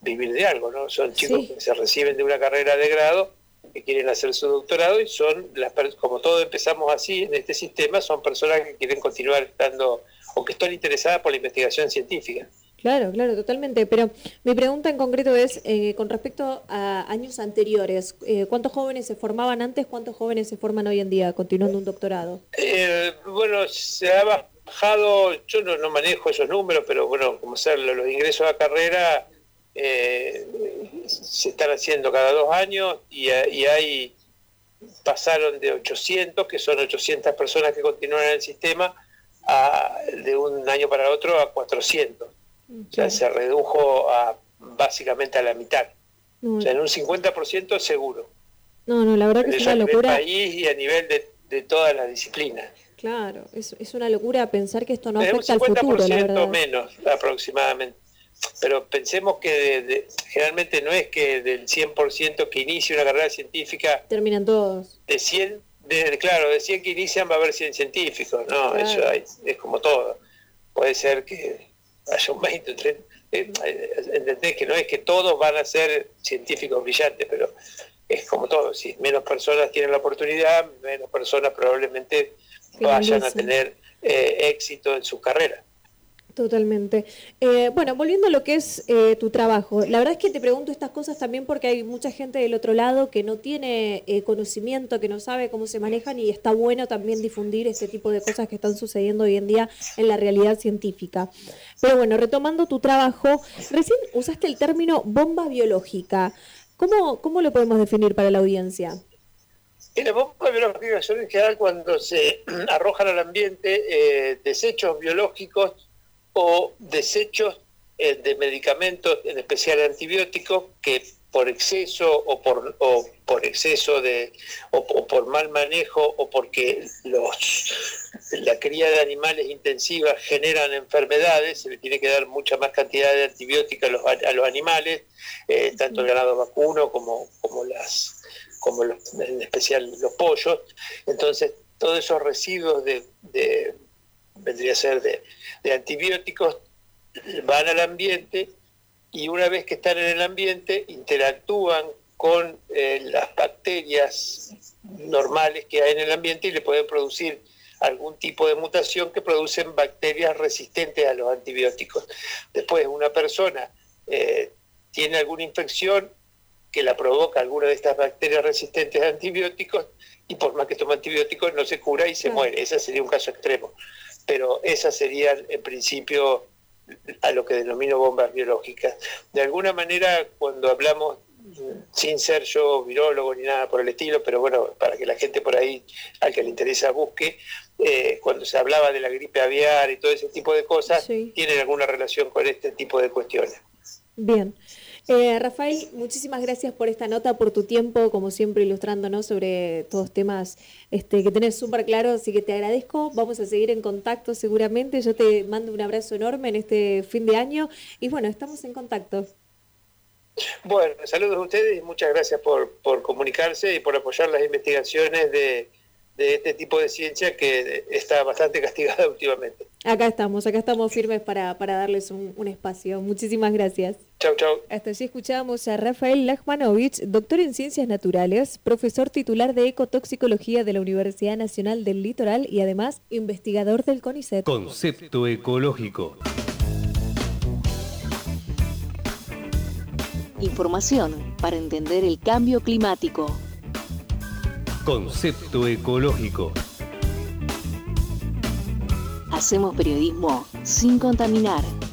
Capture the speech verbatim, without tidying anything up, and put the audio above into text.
vivir de algo, ¿no? Son chicos Sí. que se reciben de una carrera de grado, que quieren hacer su doctorado y son, las como todos empezamos así en este sistema, son personas que quieren continuar estando o que están interesadas por la investigación científica. Claro, claro, totalmente. Pero mi pregunta en concreto es, eh, con respecto a años anteriores, eh, ¿cuántos jóvenes se formaban antes? ¿Cuántos jóvenes se forman hoy en día continuando un doctorado? Eh, bueno, se ha bajado, yo no, no manejo esos números, pero bueno, como sea, los ingresos a carrera eh, se están haciendo cada dos años y, y hay pasaron de ochocientos, que son ochocientas personas que continúan en el sistema, a, de un año para otro a cuatrocientos. Okay. O sea, se redujo a, básicamente a la mitad. No. O sea, en un cincuenta por ciento seguro. No, no, la verdad que es una locura. A nivel país y a nivel de, de todas las disciplinas. Claro, es, es una locura pensar que esto no afecta al futuro, la verdad. Un cincuenta por ciento menos aproximadamente. Pero pensemos que de, de, generalmente no es que del cien por ciento que inicia una carrera científica... Terminan todos. De cien, de, claro, de cien que inician va a haber cien científicos, ¿no? Claro. Eso hay, es como todo. Puede ser que haya un veinte, treinta... Eh, entendés que no es que todos van a ser científicos brillantes, pero es como todo. Si menos personas tienen la oportunidad, menos personas probablemente vayan a tener eh, éxito en su carrera. Totalmente. Eh, bueno, volviendo a lo que es eh, tu trabajo, la verdad es que te pregunto estas cosas también porque hay mucha gente del otro lado que no tiene eh, conocimiento, que no sabe cómo se manejan y está bueno también difundir este tipo de cosas que están sucediendo hoy en día en la realidad científica. Pero bueno, retomando tu trabajo, recién usaste el término bomba biológica. ¿Cómo, cómo lo podemos definir para la audiencia? En la bomba biológica son en general cuando se arrojan al ambiente eh, desechos biológicos o desechos eh, de medicamentos, en especial antibióticos, que por exceso o por, o por exceso de o, o por mal manejo o porque los la cría de animales intensivas generan enfermedades, se le tiene que dar mucha más cantidad de antibióticos a los, a los animales, eh, tanto el ganado vacuno como, como las como los, en especial los pollos. Entonces todos esos residuos de, de vendría a ser de, de antibióticos, van al ambiente y una vez que están en el ambiente interactúan con eh, las bacterias normales que hay en el ambiente y le pueden producir algún tipo de mutación que producen bacterias resistentes a los antibióticos. Después una persona eh, tiene alguna infección que la provoca alguna de estas bacterias resistentes a antibióticos y por más que tome antibióticos no se cura y se Claro. muere. Ese sería un caso extremo. Pero esas serían, en principio, a lo que denomino bombas biológicas. De alguna manera, cuando hablamos, sin ser yo virólogo ni nada por el estilo, pero bueno, para que la gente por ahí, al que le interesa, busque, eh, cuando se hablaba de la gripe aviar y todo ese tipo de cosas, Sí. tienen alguna relación con este tipo de cuestiones. Bien. Eh, Rafael, muchísimas gracias por esta nota, por tu tiempo, como siempre ilustrándonos sobre todos temas este, que tenés súper claros, así que te agradezco. Vamos a seguir en contacto seguramente. Yo te mando un abrazo enorme en este fin de año y bueno, estamos en contacto. Bueno, saludos a ustedes y muchas gracias por, por comunicarse y por apoyar las investigaciones de, de este tipo de ciencia que está bastante castigada últimamente. Acá estamos, acá estamos firmes para, para darles un, un espacio. Muchísimas gracias. Chau, chau. Hasta allí escuchamos a Rafael Lachmanovich, doctor en Ciencias Naturales, profesor titular de Ecotoxicología de la Universidad Nacional del Litoral y además investigador del CONICET. Concepto ecológico. Información para entender el cambio climático. Concepto ecológico. Hacemos periodismo sin contaminar.